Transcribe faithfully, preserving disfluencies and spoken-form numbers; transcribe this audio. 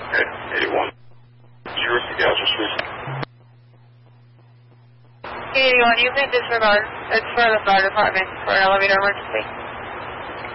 Okay, eighty-one. Zero to gal, just recent. eighty-one, you can disregard. It's for the fire department for an elevator emergency.